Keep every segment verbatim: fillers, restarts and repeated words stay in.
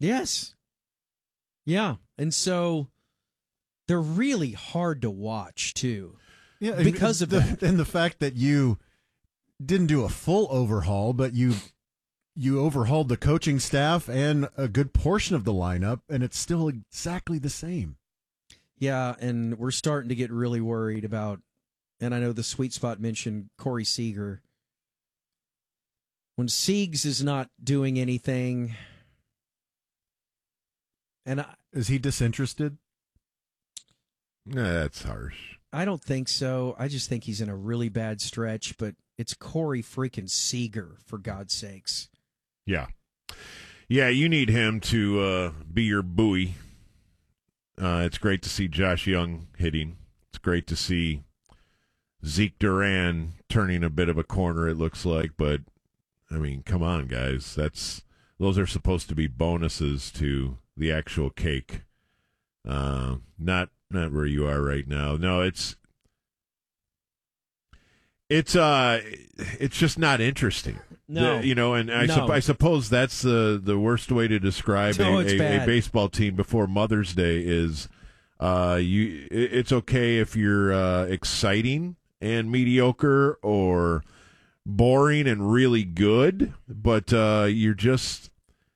Yes. Yeah. And so they're really hard to watch, too. Yeah, because and of the, that. And the fact that you didn't do a full overhaul, but you you overhauled the coaching staff and a good portion of the lineup, and it's still exactly the same. Yeah, and we're starting to get really worried about, and I know the Sweet Spot mentioned Corey Seager. When Siegs is not doing anything, and I, is he disinterested? Nah, that's harsh. I don't think so. I just think he's in a really bad stretch, but it's Corey freaking Seager, for God's sakes. Yeah. Yeah, you need him to uh, be your buoy. Uh, it's great to see Josh Young hitting. It's great to see Zeke Duran turning a bit of a corner, it looks like. But, I mean, come on, guys. That's those are supposed to be bonuses to the actual cake. Uh, not not where you are right now. No, it's it's uh it's just not interesting. No, the, you know, and I, no. sup- I suppose that's the the worst way to describe No, a, it's a, a bad. baseball team before Mother's Day is uh you. it- It's okay if you're uh, exciting and mediocre or boring and really good, but uh, you're just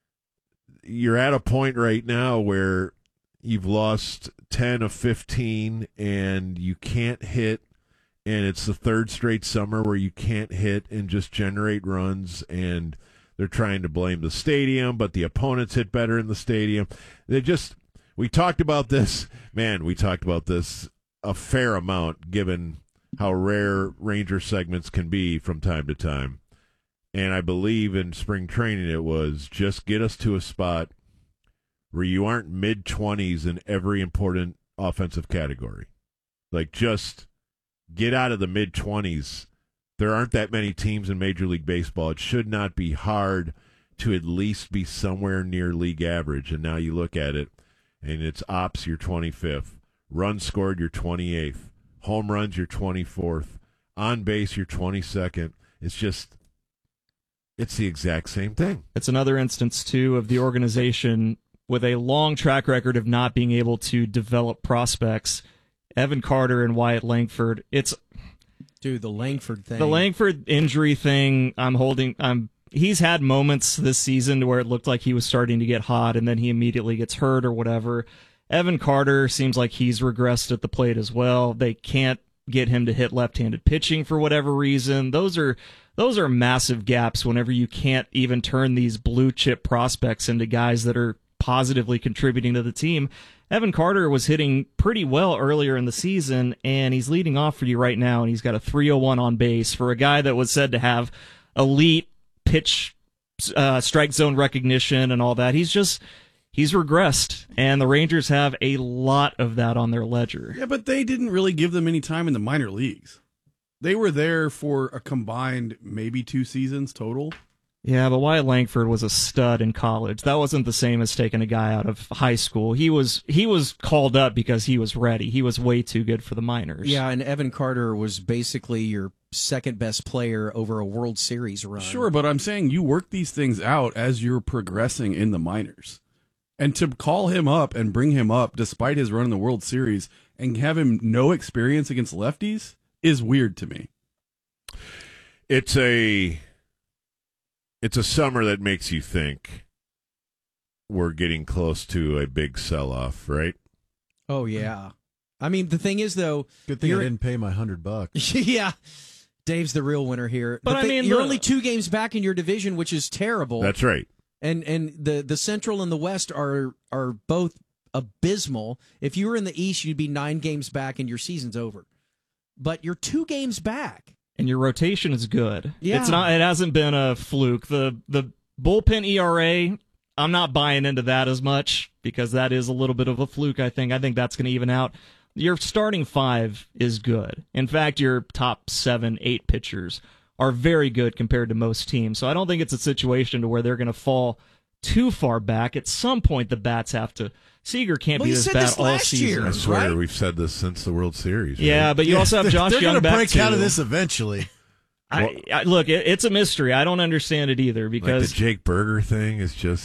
you're at a point right now where you've lost ten of fifteen and you can't hit, and it's the third straight summer where you can't hit and just generate runs, and they're trying to blame the stadium, but the opponents hit better in the stadium. They just we talked about this, man, we talked about this a fair amount given how rare Ranger segments can be from time to time. And I believe in spring training it was just get us to a spot where you aren't mid-twenties in every important offensive category. Like, just get out of the mid-twenties. There aren't that many teams in Major League Baseball. It should not be hard to at least be somewhere near league average. And now you look at it, and it's ops, you're twenty-fifth. Runs scored, you're twenty-eighth. Home runs, you're twenty-fourth. On base, you're twenty-second. It's just, it's the exact same thing. It's another instance, too, of the organization with a long track record of not being able to develop prospects. Evan Carter and Wyatt Langford. It's Dude, the Langford thing. the Langford injury thing. I'm holding. I'm. He's had moments this season where it looked like he was starting to get hot, and then he immediately gets hurt or whatever. Evan Carter seems like he's regressed at the plate as well. They can't get him to hit left-handed pitching for whatever reason. Those are those are massive gaps whenever you can't even turn these blue chip prospects into guys that are positively contributing to the team. Evan Carter was hitting pretty well earlier in the season, and he's leading off for you right now, and he's got a three oh one on base for a guy that was said to have elite pitch uh, strike zone recognition and all that. He's just he's regressed, and the Rangers have a lot of that on their ledger. Yeah, but they didn't really give them any time in the minor leagues. They were there for a combined maybe two seasons total. Yeah, but Wyatt Langford was a stud in college. That wasn't the same as taking a guy out of high school. He was he was called up because he was ready. He was way too good for the minors. Yeah, and Evan Carter was basically your second best player over a World Series run. Sure, but I'm saying you work these things out as you're progressing in the minors. And to call him up and bring him up despite his run in the World Series and have him no experience against lefties is weird to me. It's a it's a summer that makes you think we're getting close to a big sell-off, right? Oh, yeah. I mean, the thing is, though... Good thing I you're- didn't pay my hundred bucks. yeah. Dave's the real winner here. But The I thing- mean, you're the- only two games back in your division, which is terrible. That's right. And and the, the Central and the West are are both abysmal. If you were in the East, you'd be nine games back and your season's over. But you're two games back. And your rotation is good. Yeah. It's not it hasn't been a fluke. The the bullpen E R A, I'm not buying into that as much because that is a little bit of a fluke, I think. I think that's going to even out. Your starting five is good. In fact, your top seven, eight pitchers are very good compared to most teams. So I don't think it's a situation to where they're going to fall too far back. At some point, the bats have to. Seager can't Well, be you this said bad this all last season. year. I swear Right? we've said this since the World Series. right? Yeah, but you also have Josh They're Young gonna back break too. out of this eventually. I, I, look, it, it's a mystery. I don't understand it either Like because the Jake Berger thing is just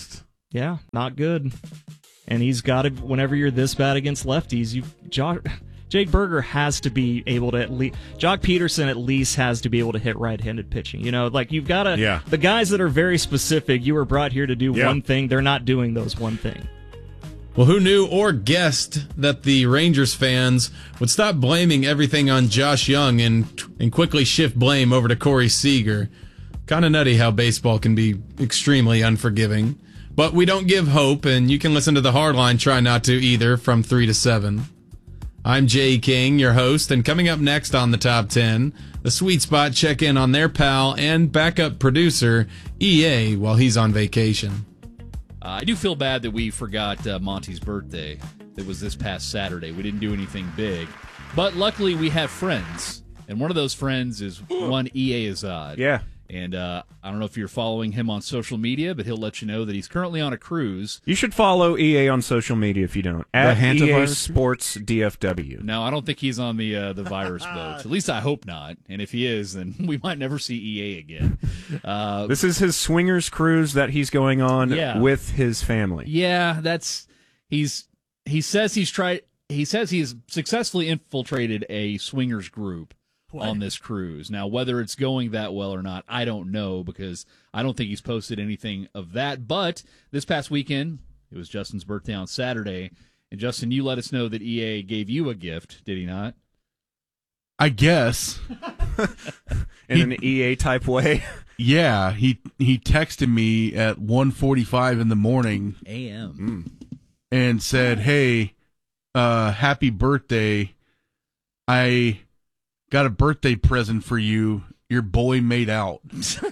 Yeah, not good. And he's got to, whenever you're this bad against lefties, you Josh, Jake Berger has to be able to at least, Jock Peterson at least has to be able to hit right-handed pitching. You know, like you've got to, Yeah. the guys that are very specific, you were brought here to do Yeah. one thing, they're not doing those one thing. Well, who knew or guessed that the Rangers fans would stop blaming everything on Josh Young and and quickly shift blame over to Corey Seager? Kind of nutty how baseball can be extremely unforgiving. But we don't give hope, and you can listen to the Hardline Try Not To either from three to seven. I'm Jay King, your host, and coming up next on the Top ten, the Sweet Spot check in on their pal and backup producer, E A, while he's on vacation. Uh, I do feel bad that we forgot uh, Monty's birthday. That was this past Saturday. We didn't do anything big. But luckily we have friends. And one of those friends is one E A Azad. Yeah. And uh, I don't know if you're following him on social media, but he'll let you know that he's currently on a cruise. You should follow E A on social media if you don't. At E A Sports D F W. No, I don't think he's on the uh, the virus boat. At least I hope not. And if he is, then we might never see E A again. Uh, This is his swingers cruise that he's going on Yeah. with his family. Yeah, that's he's he says he's tried he says he's successfully infiltrated a swingers group on this cruise. Now, whether it's going that well or not, I don't know, because I don't think he's posted anything of that. But this past weekend, it was Justin's birthday on Saturday, and Justin, you let us know that E A gave you a gift, did he not? I guess. In He- an E A type way. Yeah, he he texted me at one forty-five in the morning A M. and said, "Hey, uh, happy birthday! I got a birthday present for you. Your boy made out."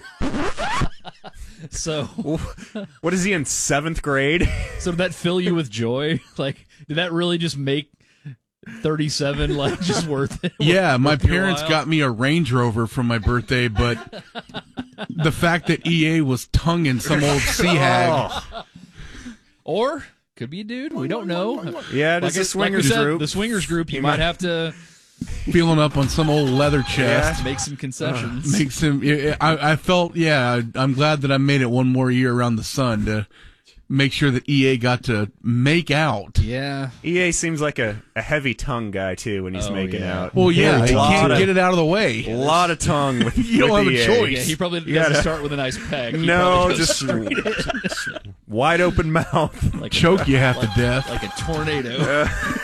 So, What is he in seventh grade? so did that fill you with joy? Like, did that really just make thirty-seven like just worth it? Yeah, my Worth your parents while? got me a Range Rover for my birthday, but the fact that E A was tonguing some old sea hag. Or could be a dude. We don't know. Yeah, it Like is I- the swingers like we said, group. The swingers group. You He might might- have to feeling up on some old leather chest. make some concessions. Makes him. I, I felt. Yeah, I'm glad that I made it one more year around the sun to make sure that E A got to make out. yeah. E A seems like a, a heavy tongue guy, too, when he's Oh, making yeah. out. Well, yeah, a he lot can't of- get it out of the A way. lot of tongue with, You don't with have a E A. choice. Yeah, he probably You doesn't gotta- start with a nice peck. He No, probably goes just straight in, wide open mouth. like a, Choke you half to death. like a tornado.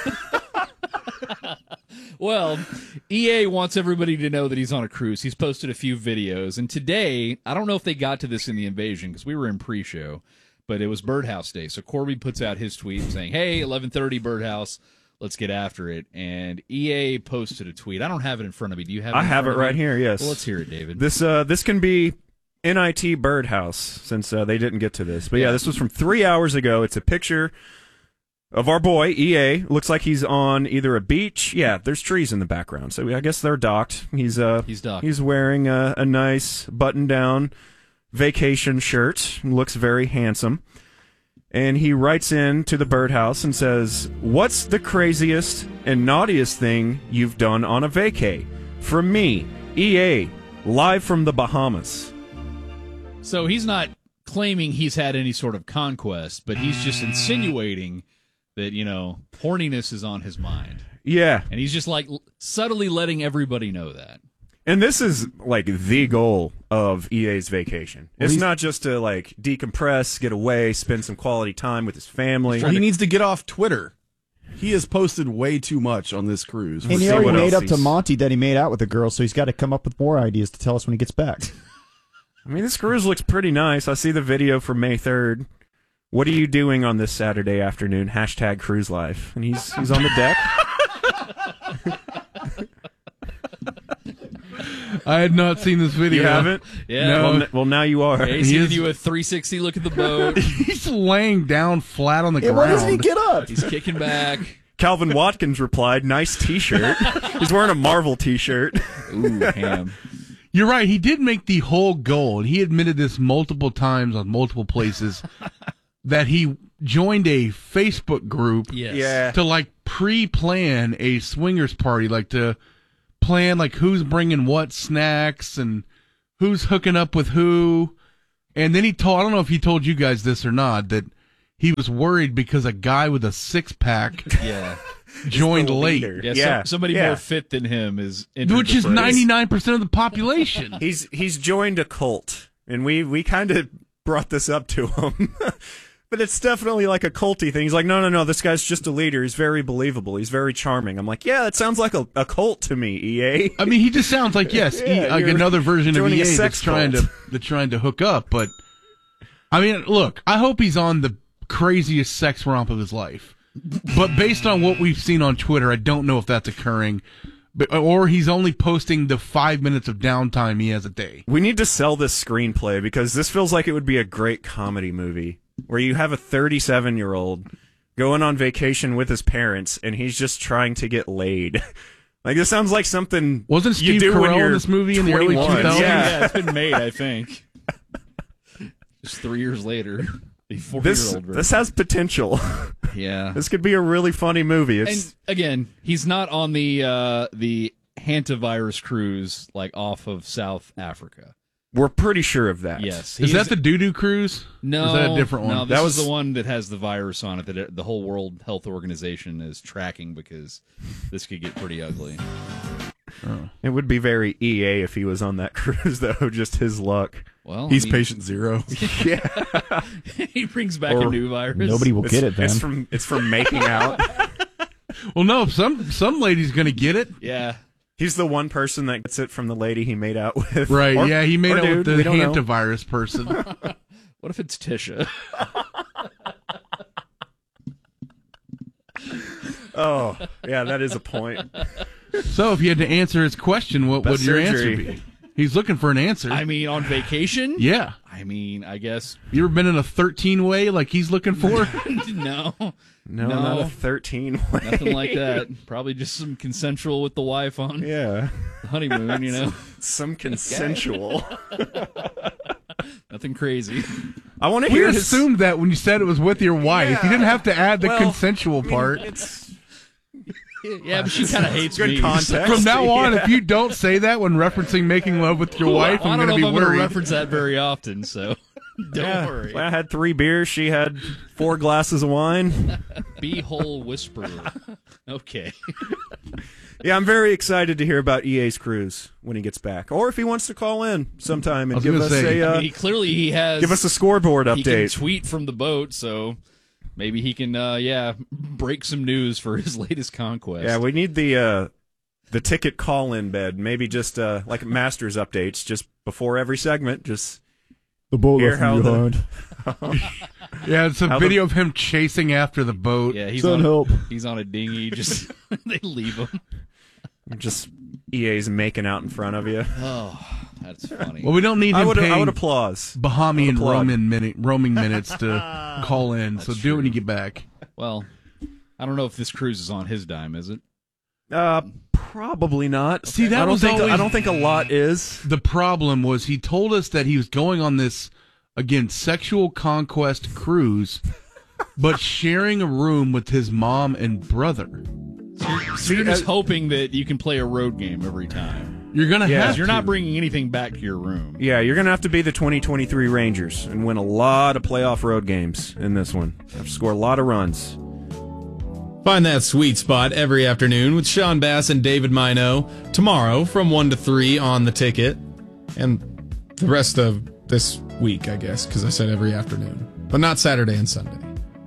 Well, E A wants everybody to know that he's on a cruise. He's posted a few videos, and today, I don't know if they got to this in the invasion because we were in pre-show, but it was Birdhouse Day. So Corby puts out his tweet saying, "Hey, eleven thirty Birdhouse, let's get after it." And E A posted a tweet. I don't have it in front of me. Do you have it? I in have front it of right you? here, yes. Well, let's hear it, David. This uh, this can be N I T Birdhouse, since uh, they didn't get to this. But yeah, this was from three hours ago. It's a picture of our boy, E A. Looks like he's on either a beach. Yeah, there's trees in the background, so I guess they're docked. He's uh, He's docked. He's wearing a, a nice button-down vacation shirt. Looks very handsome. And he writes in to the Birdhouse and says, "What's the craziest and naughtiest thing you've done on a vacay? From me, E A, live from the Bahamas." So he's not claiming he's had any sort of conquest, but he's just insinuating that, you know, horniness is on his mind. Yeah. And he's just like l- subtly letting everybody know that. And this is like the goal of E A's vacation. It's he's- not just to like decompress, get away, spend some quality time with his family. He needs to get off Twitter. He has posted way too much on this cruise. And he see already what made else up to he's- Monty that he made out with a girl, so he's got to come up with more ideas to tell us when he gets back. I mean, this cruise looks pretty nice. I see the video for May third. What are you doing on this Saturday afternoon? Hashtag cruise life. And he's he's on the deck. I had not seen this video. You haven't? Yeah. No. Well, n- well, now you are. Yeah, he's He giving is- you a three sixty look at the boat. He's laying down flat on the Hey, why ground. doesn't he get up? He's kicking back. Calvin Watkins replied, "Nice T-shirt." He's wearing a Marvel T-shirt. Ooh, ham. You're right. He did make the whole goal, and he admitted this multiple times on multiple places, that he joined a Facebook group Yes. Yeah. to like pre-plan a swingers party, like to plan like who's bringing what snacks and who's hooking up with who. And then he told, I don't know if he told you guys this or not, that he was worried because a guy with a six pack Yeah. joined late, Yeah, Yeah, some- somebody yeah. more fit than him is entered which the is phrase. ninety-nine percent of the population. He's he's joined a cult, and we we kind of brought this up to him. But it's definitely like a culty thing. He's like, no, no, no, this guy's just a leader. He's very believable. He's very charming. I'm like, yeah, that sounds like a, a cult to me, E A. I mean, he just sounds like, yes, E- Yeah, like you're another version of joining E a A sex that's trying cult. to that's trying to hook up. But I mean, look, I hope he's on the craziest sex romp of his life. But based on what we've seen on Twitter, I don't know if that's occurring. But, or he's only posting the five minutes of downtime he has a day. We need to sell this screenplay because this feels like it would be a great comedy movie where you have a thirty-seven-year-old going on vacation with his parents, and he's just trying to get laid. Like, this sounds like something Wasn't you Steve do when Carell you're in this movie in the early twenty-one. two thousands? Yeah. Yeah, it's been made, I think. Just three years later. The This, four-year-old version. this has potential. Yeah. This could be a really funny movie. It's, And again, he's not on the uh, the hantavirus cruise like off of South Africa. we're pretty sure of that. Yes, Is he that the doo-doo cruise? no? Or is that a different one? No, this That was was- the one that has the virus on it that it, the whole World Health Organization is tracking because this could get pretty ugly. It would be very E A if he was on that cruise, though. Just his luck. Well, He's I mean, patient zero. Yeah, he brings back Or a new virus. Nobody will it's, get it, man. it's from it's from making out. Well, no, some some lady's gonna get it. Yeah. He's the one person that gets it from the lady he made out with. Right, Or- yeah, he made or out dude, with the we don't know. hantavirus person. What if it's Tisha? Oh, yeah, that is a point. So if you had to answer his question, what Best would your surgery. answer be? He's looking for an answer. I mean, on vacation? yeah. I mean, I guess You ever been in a thirteen way like he's looking for? no, No, No. not a thirteen way. nothing like that. Probably just some consensual with the wife on Yeah, the honeymoon. You know, some consensual. nothing crazy. I want to We hear his. assumed that when you said it was with your wife. You didn't have to add the Well, consensual part. It's Yeah, but she kind of hates good me. context. From now on, Yeah. if you don't say that when referencing making love with your wife, I I'm don't going to know be if I'm worried. to reference that very often. So don't Yeah. worry. Well, I had three beers. She had four glasses of wine. Beehole whisperer. Okay. Yeah, I'm very excited to hear about E A's cruise when he gets back, or if he wants to call in sometime I and was give gonna us say- a I uh, mean, he, clearly he has. give us a scoreboard He can update. tweet from the boat, so maybe he can, uh, yeah, break some news for his latest conquest. Yeah, we need the uh, the ticket call in bed. Maybe just uh, like Masters updates, just before every segment. Just The boat Hear left how me the- behind. Yeah, it's a How the- video of him chasing after the boat. Yeah, he's Send on. help. He's on a dinghy. Just they leave him. just E A's making out in front of you. Oh, that's funny. Well, we don't need I him would I paying would applause. Bahamian applaud. roaming, minute, roaming minutes to call in. So That's do it when true. you get back. Well, I don't know if this cruise is on his dime, is it? Uh, probably not. See, that I don't was think I always- don't think a lot is. The problem was he told us that he was going on this, again, sexual conquest cruise, but sharing a room with his mom and brother. So you're, so you're just hoping that you can play a road game every time. You're going to Yeah. have Because you're to. not bringing anything back to your room. Yeah, you're gonna have to be the twenty twenty-three Rangers and win a lot of playoff road games in this one. Have to score a lot of runs. Find that sweet spot every afternoon with Sean Bass and David Mino tomorrow from one to three on The Ticket. And the rest of this week, I guess, because I said every afternoon. But not Saturday and Sunday.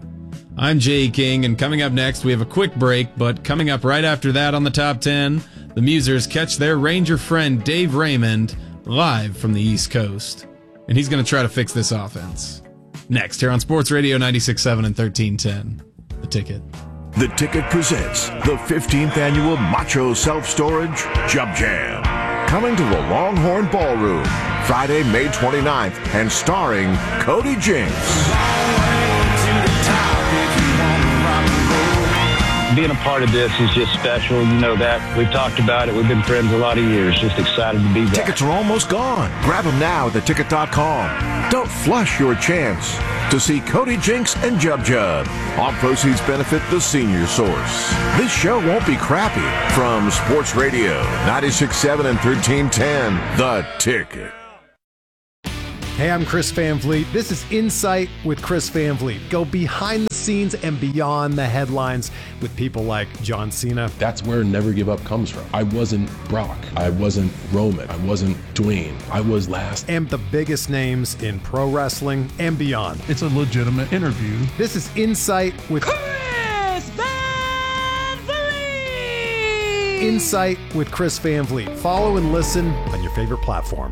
I'm Jay King, and coming up next, we have a quick break, but coming up right after that on the Top ten, the Musers catch their Ranger friend Dave Raymond live from the East Coast. And he's going to try to fix this offense. Next, here on Sports Radio ninety-six point seven and thirteen ten. The Ticket. The Ticket presents the fifteenth annual Macho Self-Storage Jub Jam. Coming to the Longhorn Ballroom, Friday, May twenty-ninth, and starring Cody Jinks. Being a part of this is just special. You know that. We've talked about it. We've been friends a lot of years. Just excited to be back. Tickets are almost gone. Grab them now at the ticket dot com. Don't flush your chance to see Cody Jinks and Jub Jub. All proceeds benefit the Senior Source. This show won't be crappy. From Sports Radio ninety-six point seven and thirteen ten, The Ticket. Hey, I'm Chris Van Vliet. This is Insight with Chris Van Vliet. Go behind the scenes and beyond the headlines with people like John Cena. That's where Never Give Up comes from. I wasn't Brock. I wasn't Roman. I wasn't Dwayne. I was last. And the biggest names in pro wrestling and beyond. It's a legitimate interview. This is Insight with Chris Van Vliet. Insight with Chris Van Vliet. Follow and listen on your favorite platform.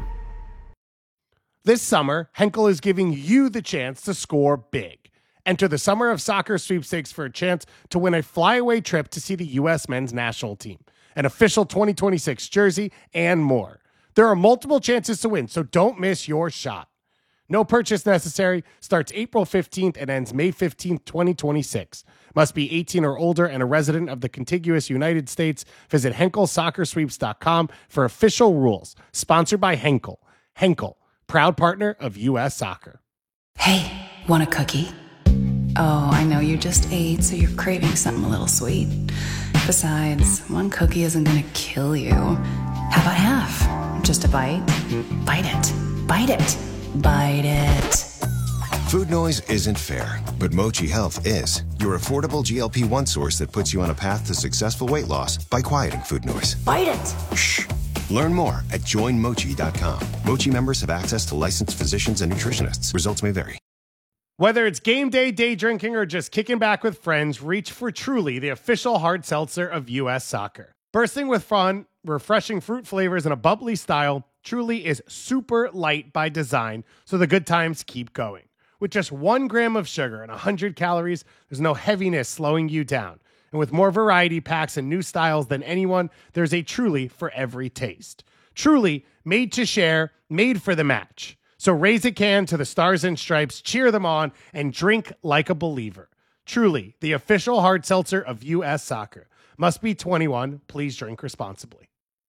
This summer, Henkel is giving you the chance to score big. Enter the Summer of Soccer sweepstakes for a chance to win a flyaway trip to see the U S men's national team, an official twenty twenty-six jersey, and more. There are multiple chances to win, so don't miss your shot. No purchase necessary. Starts April fifteenth and ends May fifteenth, twenty twenty-six. Must be eighteen or older and a resident of the contiguous United States. Visit Henkel Soccer Sweeps dot com for official rules. Sponsored by Henkel. Henkel, proud partner of U S Soccer. Hey, want a cookie? Oh, I know you just ate, so you're craving something a little sweet. Besides, one cookie isn't gonna kill you. How about half? Just a bite? Bite it. Bite it. Bite it. Food noise isn't fair, but Mochi Health is. Your affordable G L P one source that puts you on a path to successful weight loss by quieting food noise. Bite it. Shh. Learn more at join mochi dot com. Mochi members have access to licensed physicians and nutritionists. Results may vary. Whether it's game day, day drinking, or just kicking back with friends, reach for Truly, the official hard seltzer of U S Soccer. Bursting with fun, refreshing fruit flavors, and a bubbly style, Truly is super light by design, so the good times keep going. With just one gram of sugar and one hundred calories, there's no heaviness slowing you down. And with more variety packs and new styles than anyone, there's a Truly for every taste. Truly, made to share, made for the match. So raise a can to the Stars and Stripes, cheer them on, and drink like a believer. Truly, the official hard seltzer of U S Soccer. Must be twenty-one. Please drink responsibly.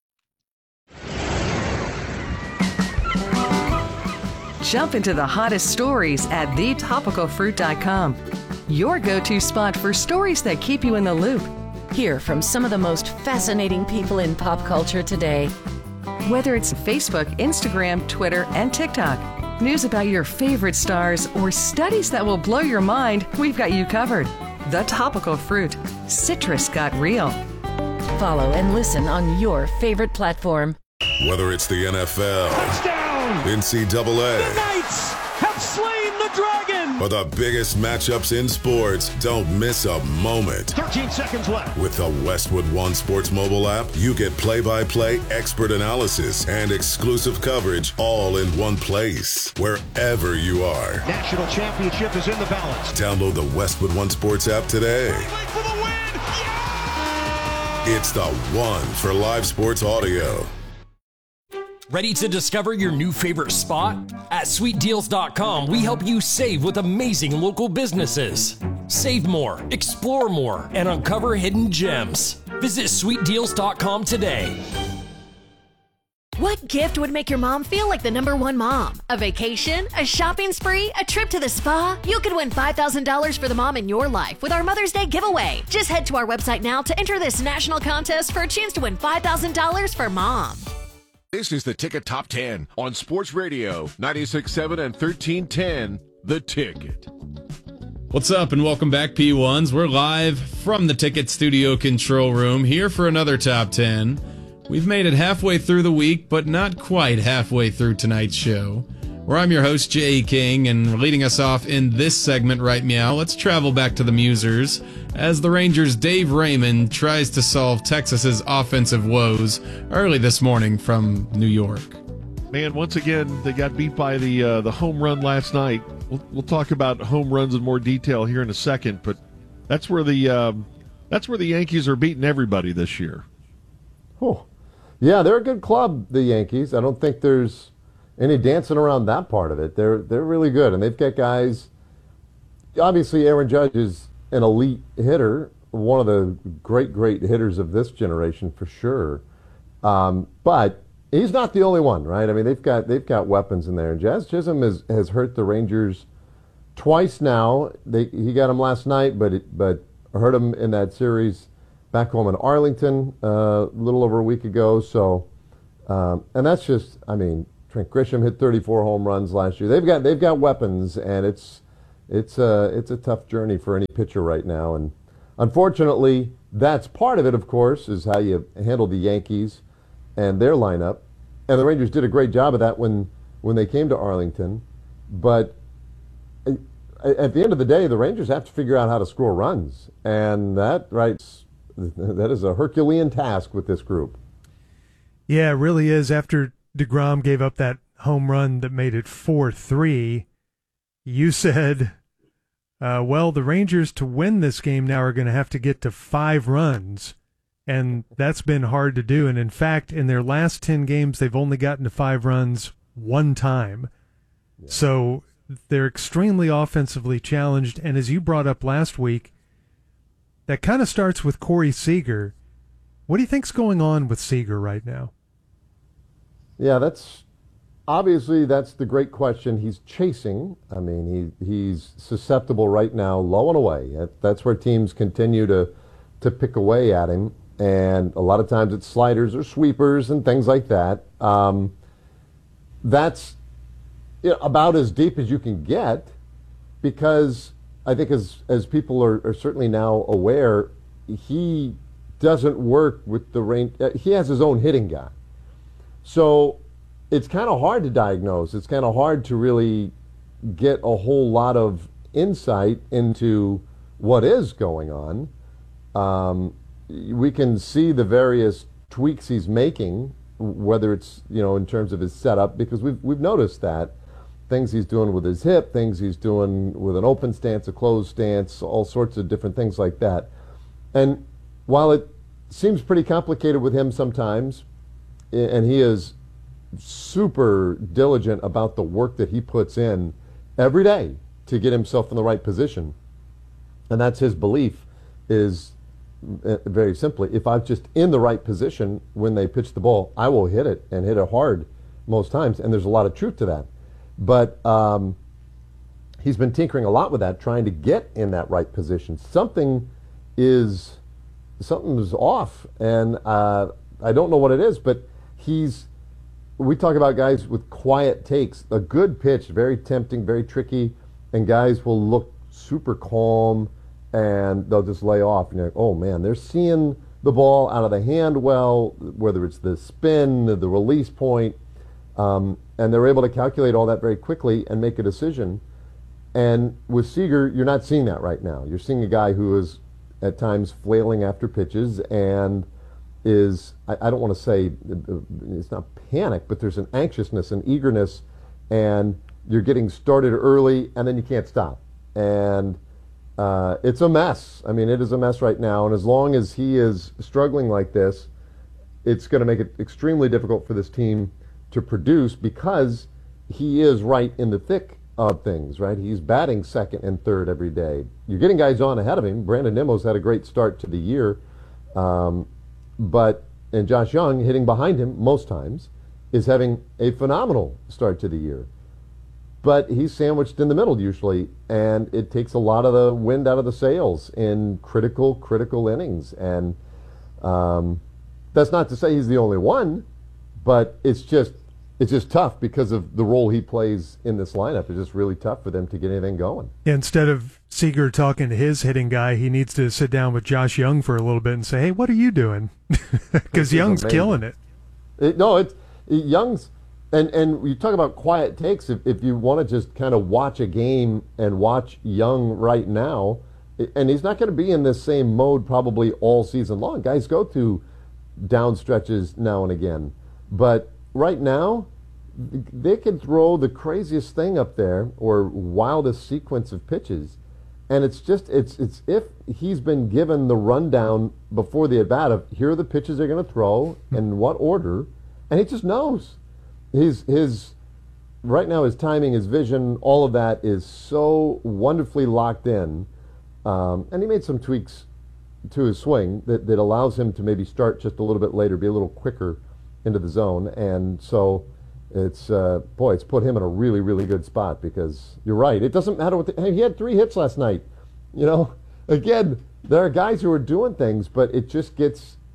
Jump into the hottest stories at the topical fruit dot com. Your go-to spot for stories that keep you in the loop. Hear from some of the most fascinating people in pop culture today. Whether it's Facebook, Instagram, Twitter, and TikTok, news about your favorite stars, or studies that will blow your mind, we've got you covered. The Topical Fruit. Citrus got real. Follow and listen on your favorite platform. Whether it's the N F L, touchdown, N C double A, the Knights have slain the dragon, or the biggest matchups in sports, don't miss a moment. thirteen seconds left. With the Westwood One Sports mobile app, you get play-by-play expert analysis and exclusive coverage all in one place, wherever you are. National championship is in the balance. Download the Westwood One Sports app today. For the win. Yeah! It's the one for live sports audio. Ready to discover your new favorite spot? At sweet deals dot com, we help you save with amazing local businesses. Save more, explore more, and uncover hidden gems. Visit sweet deals dot com today. What gift would make your mom feel like the number one mom? A vacation? A shopping spree? A trip to the spa? You could win five thousand dollars for the mom in your life with our Mother's Day giveaway. Just head to our website now to enter this national contest for a chance to win five thousand dollars for mom. This is the Ticket Top ten on Sports Radio ninety-six point seven and thirteen ten, The Ticket. What's up and welcome back, P ones. We're live from the Ticket Studio control room here for another Top ten. We've made it halfway through the week, but not quite halfway through tonight's show. Where I'm your host, Jay King, and leading us off in this segment right meow, let's travel back to the Musers as the Rangers' Dave Raymond tries to solve Texas's offensive woes early this morning from New York. Man, once again, they got beat by the uh, the home run last night. We'll, we'll talk about home runs in more detail here in a second, but that's where the um, that's where the Yankees are beating everybody this year. Oh, yeah, they're a good club, the Yankees. I don't think there's any dancing around that part of it. They're they're really good, and they've got guys. Obviously, Aaron Judge is an elite hitter, one of the great, great hitters of this generation for sure. Um, but he's not the only one, right? I mean, they've got they've got weapons in there. And Jazz Chisholm has, has hurt the Rangers twice now. They he got him last night, but it, but hurt him in that series back home in Arlington uh, a little over a week ago. So, um, and that's just, I mean, Trent Grisham hit thirty-four home runs last year. They've got they've got weapons, and it's it's a it's a tough journey for any pitcher right now. And unfortunately, that's part of it. Of course, is how you handle the Yankees and their lineup. And the Rangers did a great job of that when when they came to Arlington. But at the end of the day, the Rangers have to figure out how to score runs, and that right that is a Herculean task with this group. Yeah, it really is. After DeGrom gave up that home run that made it four three, you said, uh, well, the Rangers to win this game now are going to have to get to five runs, and that's been hard to do. And in fact, in their last ten games, they've only gotten to five runs one time. Yeah. So they're extremely offensively challenged, and as you brought up last week, that kind of starts with Corey Seager. What do you think's going on with Seager right now? Yeah, that's obviously that's the great question. He's chasing. I mean, he he's susceptible right now, low and away. That's where teams continue to to pick away at him, and a lot of times it's sliders or sweepers and things like that. Um, that's you know, about as deep as you can get, because I think as as people are, are certainly now aware, he doesn't work with the range. Uh, he has his own hitting guy. So it's kind of hard to diagnose. It's kind of hard to really get a whole lot of insight into what is going on. Um, we can see the various tweaks he's making, whether it's, you know, in terms of his setup, because we've we've noticed that things he's doing with his hip, things he's doing with an open stance, a closed stance, all sorts of different things like that. And while it seems pretty complicated with him sometimes, and he is super diligent about the work that he puts in every day to get himself in the right position. And that's his belief, is very simply, if I'm just in the right position when they pitch the ball, I will hit it and hit it hard most times. And there's a lot of truth to that. But um, he's been tinkering a lot with that, trying to get in that right position. Something is something is off, and uh, I don't know what it is, but he's, we talk about guys with quiet takes. A good pitch, very tempting, very tricky, and guys will look super calm, and they'll just lay off. And you're like, oh man, they're seeing the ball out of the hand well, whether it's the spin, the release point, um, and they're able to calculate all that very quickly and make a decision. And with Seager, you're not seeing that right now. You're seeing a guy who is at times flailing after pitches and is, I, I don't want to say, it's not panic, but there's an anxiousness and eagerness, and you're getting started early and then you can't stop. And uh, it's a mess. I mean, it is a mess right now, and as long as he is struggling like this, it's going to make it extremely difficult for this team to produce, because he is right in the thick of things, right? He's batting second and third every day. You're getting guys on ahead of him. Brandon Nimmo's had a great start to the year, um, but and Josh Young, hitting behind him most times, is having a phenomenal start to the year. But he's sandwiched in the middle usually, and it takes a lot of the wind out of the sails in critical, critical innings. And um, that's not to say he's the only one, but it's just It's just tough because of the role he plays in this lineup. It's just really tough for them to get anything going. Instead of Seager talking to his hitting guy, he needs to sit down with Josh Young for a little bit and say, hey, what are you doing? Because Young's amazing. killing it. it. No, it's it, Young's, and, and you talk about quiet takes. If, if you want to just kind of watch a game and watch Young right now, and he's not going to be in this same mode probably all season long. Guys go through down stretches now and again. But right now, they can throw the craziest thing up there or wildest sequence of pitches, and it's just it's it's if he's been given the rundown before the at bat of here are the pitches they're going to throw and in what order, and he just knows. His his right now his timing, his vision, all of that is so wonderfully locked in, um, and he made some tweaks to his swing that that allows him to maybe start just a little bit later, be a little quicker into the zone, and so it's uh, boy, it's put him in a really, really good spot, because you're right. It doesn't matter what the, hey, he had three hits last night. You know, again, there are guys who are doing things, but it just gets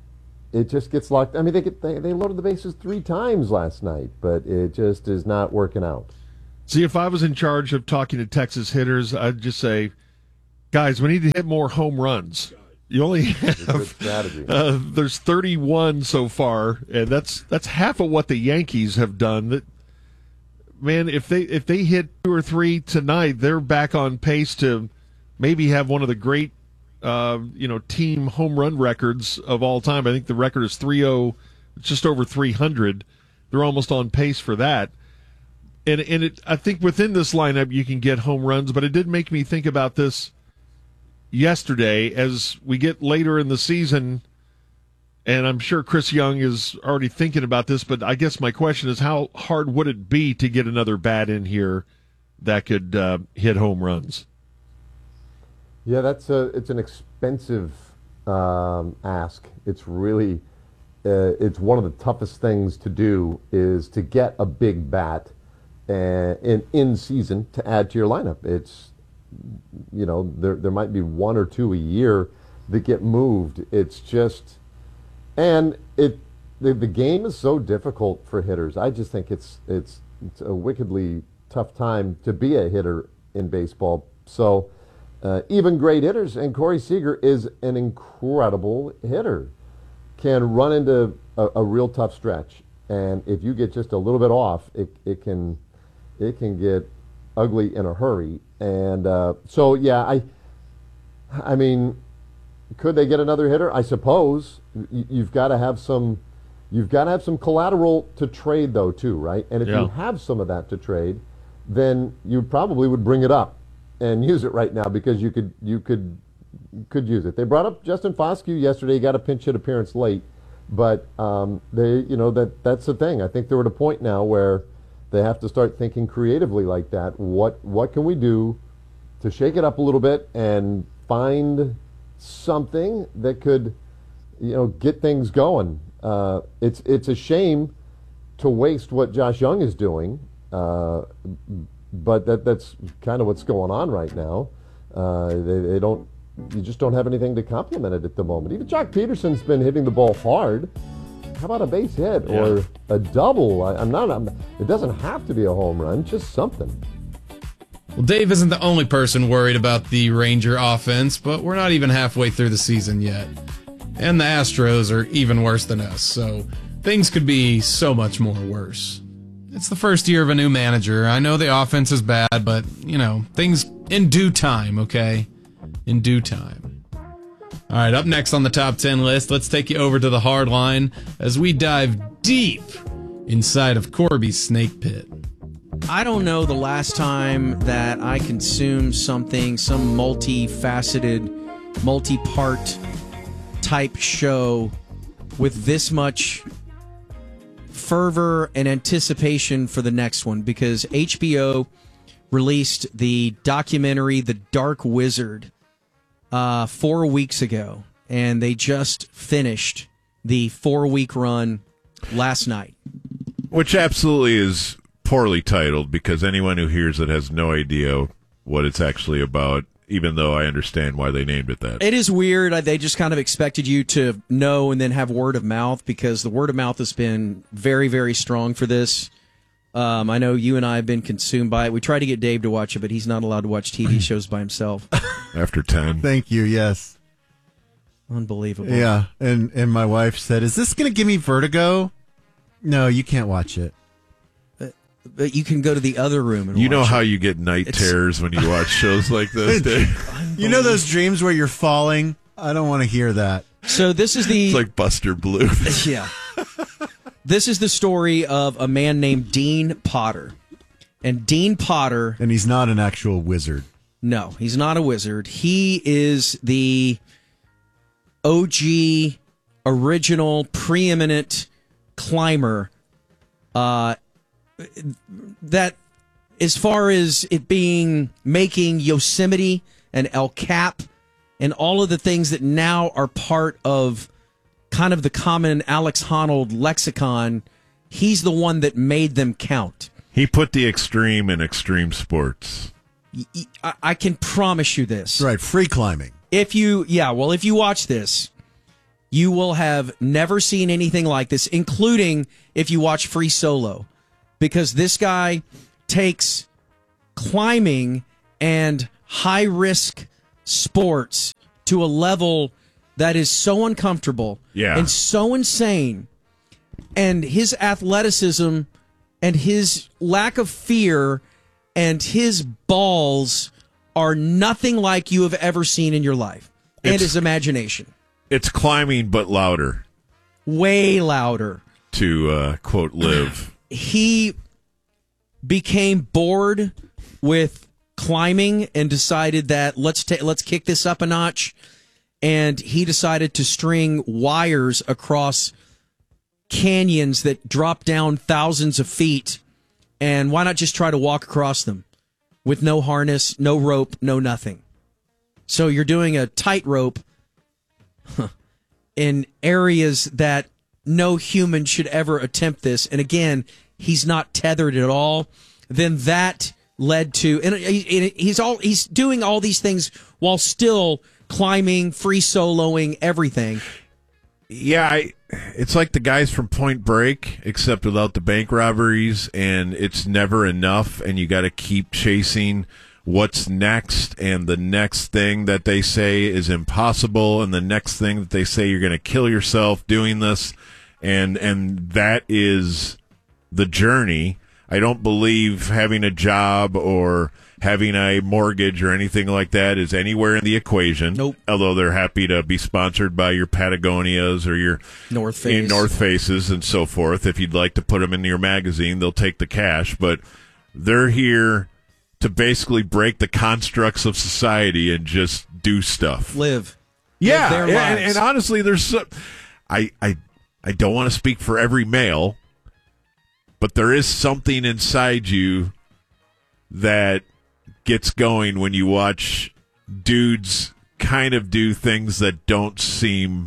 it just gets locked. I mean, they get they, they loaded the bases three times last night, but it just is not working out. See, if I was in charge of talking to Texas hitters, I'd just say, guys, we need to hit more home runs. You only have uh, there's thirty-one so far, and that's that's half of what the Yankees have done. That man, if they if they hit two or three tonight, they're back on pace to maybe have one of the great uh, you know team home run records of all time. I think the record is three oh, just over three hundred. They're almost on pace for that. And and it, I think within this lineup you can get home runs, but it did make me think about this yesterday as we get later in the season, and I'm sure Chris Young is already thinking about this, but I guess my question is how hard would it be to get another bat in here that could uh, hit home runs? Yeah, that's a it's an expensive um, ask. It's really uh, it's one of the toughest things to do is to get a big bat and in in season to add to your lineup. It's you know there there might be one or two a year that get moved. It's just and it the, the game is so difficult for hitters. I just think it's it's it's a wickedly tough time to be a hitter in baseball. So uh, even great hitters, and Corey Seager is an incredible hitter, can run into a, a real tough stretch. And if you get just a little bit off, it it can it can get ugly in a hurry. And uh, so, yeah, I I mean, could they get another hitter? I suppose y- you've got to have some you've got to have some collateral to trade, though, too, right? And if Yeah. you have some of that to trade, then you probably would bring it up and use it right now because you could you could could use it. They brought up Justin Foscue yesterday. He got a pinch hit appearance late. But um, they, you know, that that's the thing. I think they're at a point now where they have to start thinking creatively like that. What what can we do to shake it up a little bit and find something that could, you know, get things going? Uh, it's it's a shame to waste what Josh Young is doing, uh, but that that's kind of what's going on right now. Uh, they, they don't. You just don't have anything to complement it at the moment. Even Jock Peterson's been hitting the ball hard. How about a base hit Yeah. or a double? I, I'm not. I'm, it doesn't have to be a home run. Just something. Well, Dave isn't the only person worried about the Ranger offense, but we're not even halfway through the season yet. And the Astros are even worse than us, so things could be so much more worse. It's the first year of a new manager. I know the offense is bad, but, you know, things in due time, okay? In due time. All right, up next on the top ten list, let's take you over to the hard line as we dive deep inside of Corby's snake pit. I don't know the last time that I consumed something, some multifaceted, multi-part type show with this much fervor and anticipation for the next one, because H B O released the documentary The Dark Wizard uh, four weeks ago, and they just finished the four-week run last night. Which absolutely is poorly titled, because anyone who hears it has no idea what it's actually about, even though I understand why they named it that. It is weird. They just kind of expected you to know and then have word of mouth, because the word of mouth has been very, very strong for this. Um, I know you and I have been consumed by it. We tried to get Dave to watch it, but he's not allowed to watch T V shows by himself. After ten. Thank you, yes. Unbelievable. Yeah, and, and my wife said, is this going to give me vertigo? No, you can't watch it. But, but you can go to the other room and You watch know it. how you get night It's- terrors when you watch shows like this, Dave? You know those dreams where you're falling? I don't want to hear that. So this is the... It's like Buster Blue. Yeah. This is the story of a man named Dean Potter. And Dean Potter... And he's not an actual wizard. No, he's not a wizard. He is the O G, original, preeminent climber. Uh, that, as far as it being, making Yosemite and El Cap and all of the things that now are part of kind of the common Alex Honnold lexicon, he's the one that made them count. He put the extreme in extreme sports. I, I can promise you this. Right, free climbing. If you, yeah, well, if you watch this, You will have never seen anything like this, including if you watch Free Solo, because this guy takes climbing and high-risk sports to a level that is so uncomfortable Yeah. and so insane, and his athleticism and his lack of fear and his balls are nothing like you have ever seen in your life, and It's- his imagination. It's climbing, but louder, Way louder. to uh, quote Liv. He became bored with climbing and decided that let's ta- let's kick this up a notch, and he decided to string wires across canyons that drop down thousands of feet, and why not just try to walk across them with no harness, no rope, no nothing. So you're doing a tightrope in areas that no human should ever attempt this. And again, he's not tethered at all. Then that led to, and he- he's all he's doing all these things while still climbing, free soloing, everything. Yeah, I, it's like the guys from Point Break, except without the bank robberies, and it's never enough, and you got to keep chasing what's next, and the next thing that they say is impossible, and the next thing that they say you're going to kill yourself doing this, and and that is the journey. I don't believe having a job or having a mortgage or anything like that is anywhere in the equation. Nope. Although they're happy to be sponsored by your Patagonias or your North Face. North Faces and so forth. If you'd like to put them in your magazine, they'll take the cash. But they're here to basically break the constructs of society and just do stuff. Live. Yeah, Live their and, lives. and honestly, there's so, I I I don't want to speak for every male, but there is something inside you that gets going when you watch dudes kind of do things that don't seem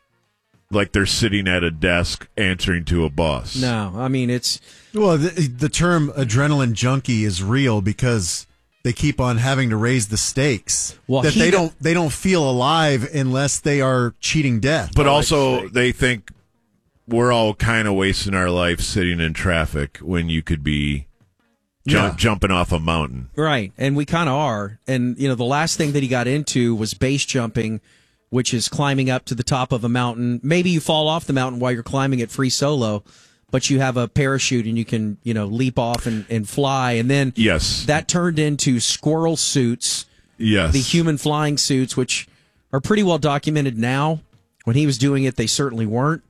like they're sitting at a desk answering to a boss. No, I mean, it's... Well, the, the term adrenaline junkie is real because they keep on having to raise the stakes. Well, that he they got- don't they don't feel alive unless they are cheating death. But also, they think we're all kind of wasting our life sitting in traffic when you could be ju- Yeah. jumping off a mountain. Right, and we kind of are. And, you know, the last thing that he got into was base jumping, which is climbing up to the top of a mountain. Maybe you fall off the mountain while you're climbing it free solo, but you have a parachute and you can, you know, leap off and, and fly. And then Yes. that turned into squirrel suits, Yes. the human flying suits, which are pretty well documented now. When he was doing it, they certainly weren't.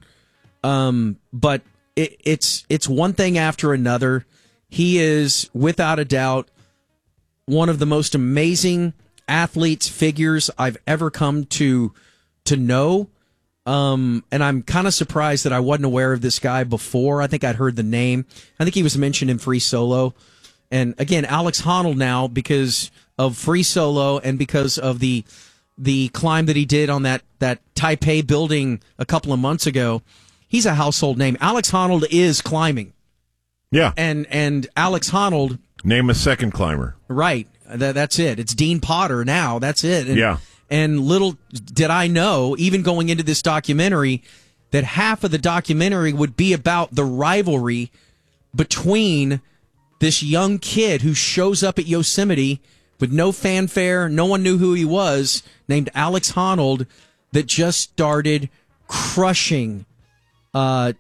Um, but it, it's it's one thing after another. He is, without a doubt, one of the most amazing athletes, figures I've ever come to to know. Um, and I'm kind of surprised that I wasn't aware of this guy before. I think I'd heard the name. I think he was mentioned in Free Solo. And again, Alex Honnold now, because of Free Solo and because of the the climb that he did on that, that Taipei building a couple of months ago, he's a household name. Alex Honnold is climbing. Yeah. And and Alex Honnold, Name a second climber. right, that, that's it. It's Dean Potter now. That's it. And, Yeah. And little did I know, even going into this documentary, that half of the documentary would be about the rivalry between this young kid who shows up at Yosemite with no fanfare, no one knew who he was, named Alex Honnold, that just started crushing uh,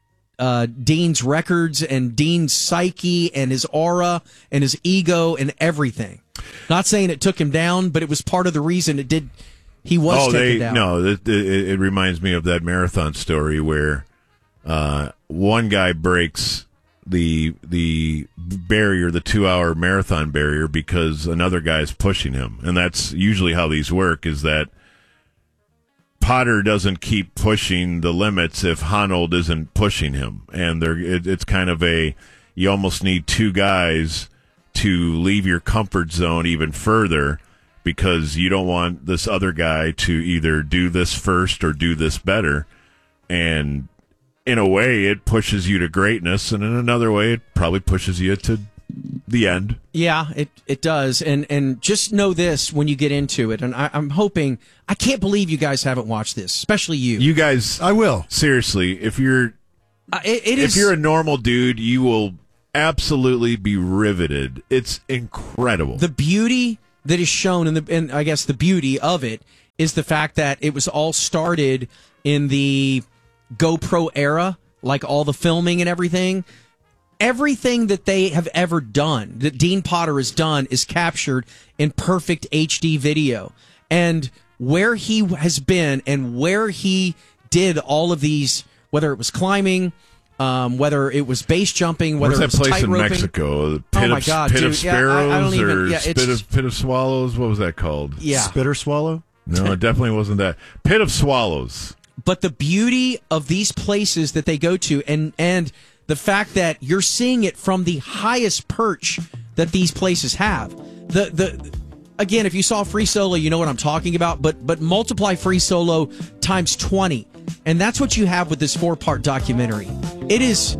uh, Dean's records and Dean's psyche and his aura and his ego and everything. Not saying it took him down, but it was part of the reason it did. He was oh, taken they down. no. It, it, it reminds me of that marathon story where uh, one guy breaks the the barrier, the two hour marathon barrier, because another guy's pushing him, and that's usually how these work. Is that Potter doesn't keep pushing the limits if Honnold isn't pushing him, and there it, it's kind of a you almost need two guys to leave your comfort zone even further, because you don't want this other guy to either do this first or do this better. And in a way, it pushes you to greatness, and in another way, it probably pushes you to The end. Yeah, it, it does. And and just know this when you get into it. And I, I'm hoping, I can't believe you guys haven't watched this, especially you. You guys, I will. Seriously, if you're uh, it, it if is, you're a normal dude, you will absolutely be riveted. It's incredible. The beauty that is shown, in the, and I guess the beauty of it, is the fact that it was all started in the GoPro era, like all the filming and everything. Everything that they have ever done, that Dean Potter has done, is captured in perfect H D video. And where he has been and where he did all of these, whether it was climbing, um, whether it was base jumping, whether Where's it was that place in tight-roping. Mexico? The pit Oh my of, God, pit dude. of sparrows yeah, I, I don't even, or yeah, spit it's, of, pit of swallows? What was that called? Yeah. Spit or swallow? No, it definitely wasn't that. Pit of swallows. But the beauty of these places that they go to, and and the fact that you're seeing it from the highest perch that these places have. The the again, if you saw Free Solo, you know what I'm talking about. But but multiply Free Solo times twenty, and that's what you have with this four part documentary. It is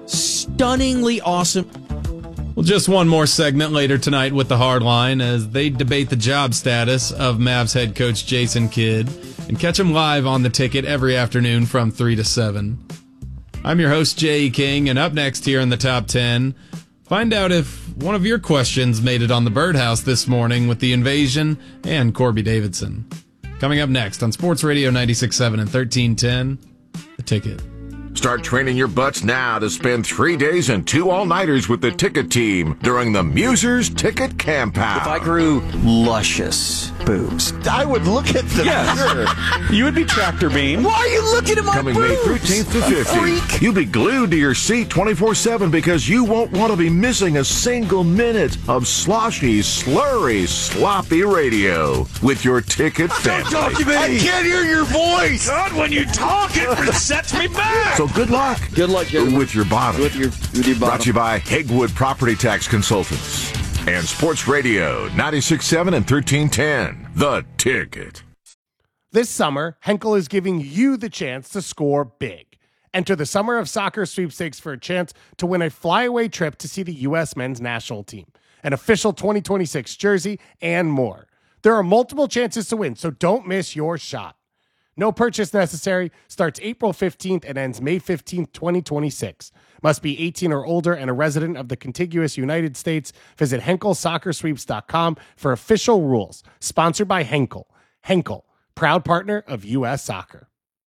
stunningly awesome. Well, just one more segment later tonight with the Hardline as they debate the job status of Mavs head coach Jason Kidd, and catch them live on The Ticket every afternoon from three to seven. I'm your host, Jay E. King, and up next here in the Top ten, find out if one of your questions made it on the Birdhouse this morning with the Invasion and Corby Davidson. Coming up next on Sports Radio ninety-six point seven and thirteen ten, The Ticket. Start training your butts now to spend three days and two all-nighters with the Ticket team during the Musers Ticket Campout. If I grew luscious boobs, I would look at them. Yes. Sure. You would be tractor beam. Why are you looking at my Coming boobs? May thirteenth to fifteenth. Freak. You'll be glued to your seat twenty-four seven because you won't want to be missing a single minute of sloshy, slurry, sloppy radio with your Ticket family. Don't talk to me. I can't hear your voice. God, when you talk, it sets me back. So good luck. Good luck, gentlemen. With your bottom. With your, with your bottom. Brought to you by Hegwood Property Tax Consultants and Sports Radio ninety-six point seven and thirteen ten. The Ticket. This summer, Henkel is giving you the chance to score big. Enter the Summer of Soccer sweepstakes for a chance to win a flyaway trip to see the U S men's national team, an official twenty twenty-six jersey, and more. There are multiple chances to win, so don't miss your shot. No purchase necessary. Starts April fifteenth and ends May fifteenth, twenty twenty-six. Must be eighteen or older and a resident of the contiguous United States. Visit Henkel Soccer Sweeps dot com for official rules. Sponsored by Henkel. Henkel, proud partner of U S Soccer.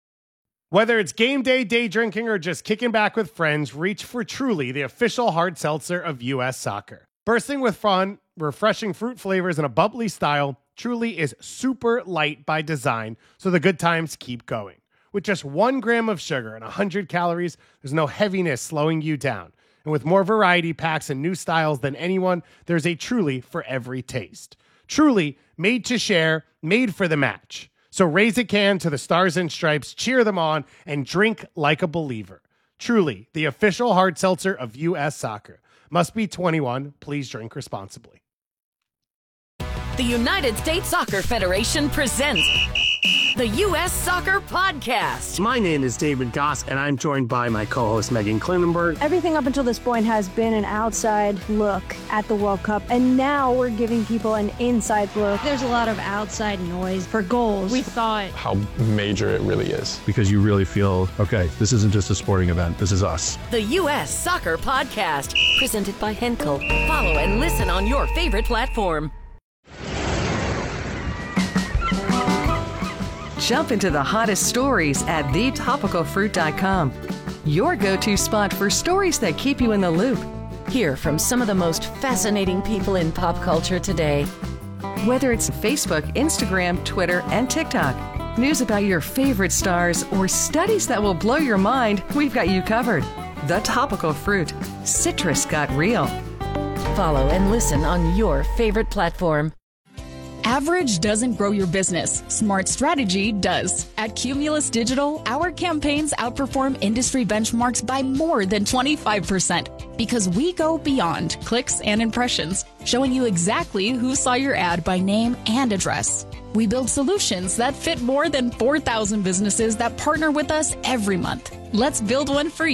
Whether it's game day, day drinking, or just kicking back with friends, reach for Truly, the official hard seltzer of U S Soccer. Bursting with fun, refreshing fruit flavors in a bubbly style, Truly is super light by design, so the good times keep going. With just one gram of sugar and one hundred calories, there's no heaviness slowing you down. And with more variety packs and new styles than anyone, there's a Truly for every taste. Truly, made to share, made for the match. So raise a can to the Stars and Stripes, cheer them on, and drink like a believer. Truly, the official hard seltzer of U S Soccer. Must be twenty-one. Please drink responsibly. The United States Soccer Federation presents the U S Soccer Podcast. My name is David Goss, and I'm joined by my co-host Megan Klinenberg. Everything up until this point has been an outside look at the World Cup, and now we're giving people an inside look. There's a lot of outside noise for goals. We thought How major it really is. Because you really feel, okay, this isn't just a sporting event, this is us. The U S Soccer Podcast, presented by Henkel. Follow and listen on your favorite platform. Jump into the hottest stories at the topical fruit dot com. Your go-to spot for stories that keep you in the loop. Hear from some of the most fascinating people in pop culture today. Whether it's Facebook, Instagram, Twitter, and TikTok, news about your favorite stars, or studies that will blow your mind, we've got you covered. The Topical Fruit. Citrus got real. Follow and listen on your favorite platform. Average doesn't grow your business. Smart strategy does. At Cumulus Digital, our campaigns outperform industry benchmarks by more than twenty-five percent because we go beyond clicks and impressions, showing you exactly who saw your ad by name and address. We build solutions that fit more than four thousand businesses that partner with us every month. Let's build one for you.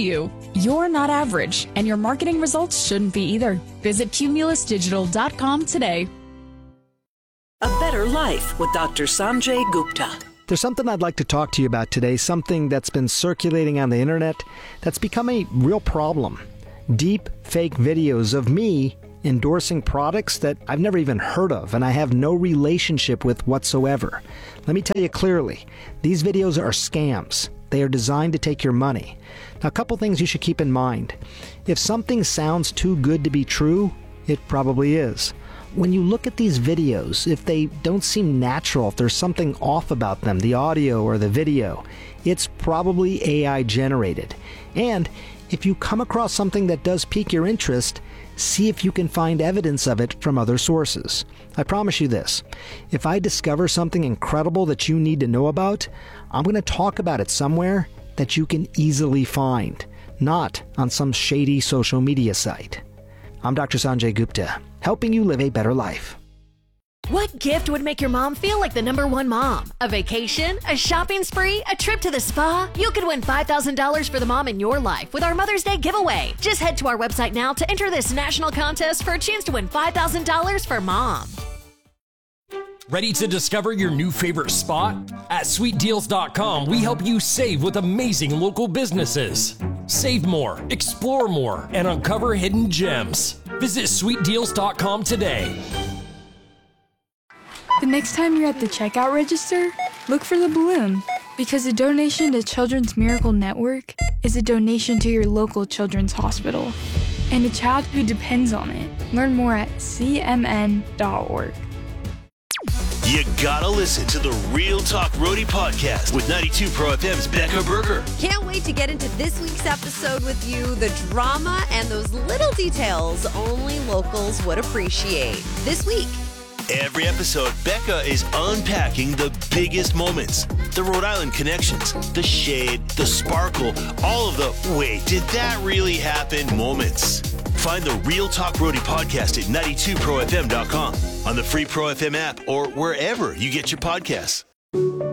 You're not average, and your marketing results shouldn't be either. Visit cumulus digital dot com today. A Better Life with Doctor Sanjay Gupta. There's something I'd like to talk to you about today, something that's been circulating on the internet that's become a real problem. Deep fake videos of me endorsing products that I've never even heard of and I have no relationship with whatsoever. Let me tell you clearly, these videos are scams. They are designed to take your money. Now, a couple things you should keep in mind. If something sounds too good to be true, it probably is. When you look at these videos, if they don't seem natural, if there's something off about them, the audio or the video, it's probably A I generated. And if you come across something that does pique your interest, see if you can find evidence of it from other sources. I promise you this, if I discover something incredible that you need to know about, I'm going to talk about it somewhere that you can easily find, not on some shady social media site. I'm Doctor Sanjay Gupta, helping you live a better life. What gift would make your mom feel like the number one mom? A vacation? A shopping spree? A trip to the spa? You could win five thousand dollars for the mom in your life with our Mother's Day giveaway. Just head to our website now to enter this national contest for a chance to win five thousand dollars for mom. Ready to discover your new favorite spot? At sweet deals dot com, we help you save with amazing local businesses. Save more, explore more, and uncover hidden gems. Visit sweet deals dot com today. The next time you're at the checkout register, look for the balloon, because a donation to Children's Miracle Network is a donation to your local children's hospital and a child who depends on it. Learn more at c m n dot org. You gotta listen to the Real Talk Roadie podcast with ninety-two Pro F M's Becca Berger. Can't wait to get into this week's episode with you. The drama and those little details only locals would appreciate. This week. Every episode, Becca is unpacking the biggest moments, the Rhode Island connections, the shade, the sparkle, all of the wait, did that really happen moments. Find the Real Talk Roadie podcast at ninety-two pro f m dot com, on the free Pro F M app, or wherever you get your podcasts.